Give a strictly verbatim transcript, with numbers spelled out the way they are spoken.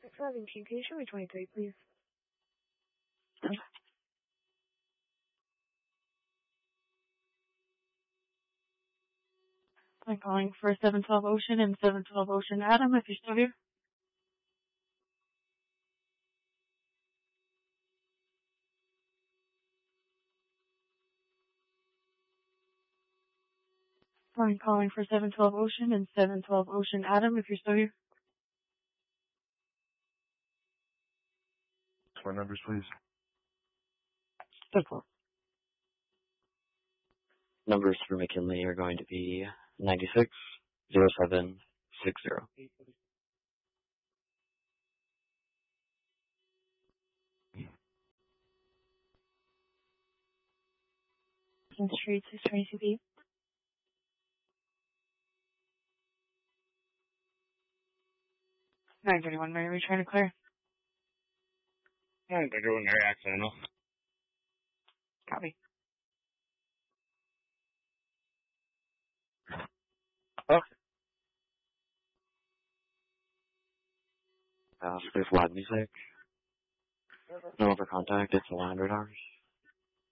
seventeen, can you show me twenty-three, please? I'm calling for seven twelve Ocean and seven twelve Ocean Adam, if you're still here. I'm calling for seven twelve Ocean and seven twelve Ocean Adam, if you're still here. Phone numbers, please. Simple. Numbers for McKinley are going to be ninety-six, zero seven, six zero. King Street, six twenty-two B. nine thirty-one, Mary, we're trying to clear. nine thirty-one, Mary, accidental. Copy. Okay. Uh, there's loud music. No other contact, it's one hundred hours.